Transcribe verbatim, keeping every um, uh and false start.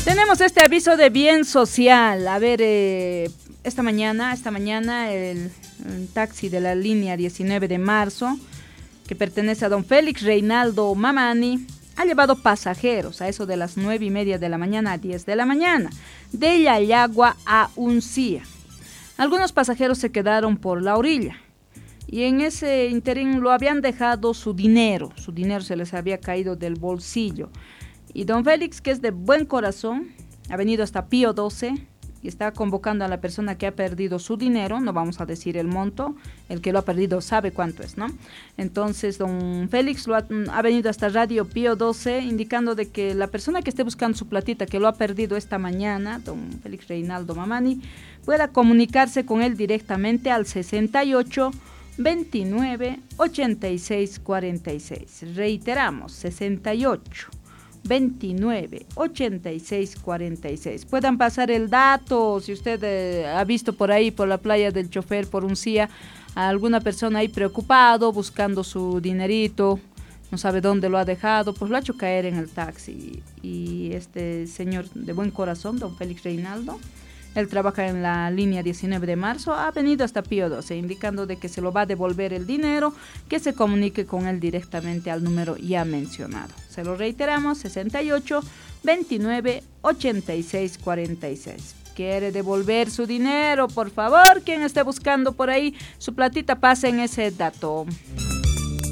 Tenemos este aviso de bien social. A ver, eh, esta mañana, esta mañana el, el taxi de la línea diecinueve de marzo, que pertenece a don Félix Reinaldo Mamani, ha llevado pasajeros a eso de las nueve y media de la mañana a diez de la mañana, de Yayagua a Uncía. Algunos pasajeros se quedaron por la orilla y en ese interín lo habían dejado su dinero, su dinero se les había caído del bolsillo. Y don Félix, que es de buen corazón, ha venido hasta Pío doce y está convocando a la persona que ha perdido su dinero, no vamos a decir el monto, el que lo ha perdido sabe cuánto es, ¿no? Entonces don Félix lo ha, ha venido hasta Radio Pío doce indicando de que la persona que esté buscando su platita, que lo ha perdido esta mañana, don Félix Reinaldo Mamani, pueda comunicarse con él directamente al sesenta y ocho, veintinueve, ochenta y seis, cuarenta y seis. Reiteramos, sesenta y ocho, veintinueve, ochenta y seis, cuarenta y seis. Puedan pasar el dato, si usted eh, ha visto por ahí, por la playa del Chofer, por Uncía, a alguna persona ahí preocupado, buscando su dinerito, no sabe dónde lo ha dejado, pues lo ha hecho caer en el taxi. Y este señor de buen corazón, don Félix Reinaldo, él trabaja en la línea diecinueve de marzo, ha venido hasta Pío doce, indicando de que se lo va a devolver el dinero, que se comunique con él directamente al número ya mencionado. Se lo reiteramos, sesenta y ocho, veintinueve, ochenta y seis, cuarenta y seis. ¿Quiere devolver su dinero? Por favor, quien esté buscando por ahí su platita, pasen ese dato.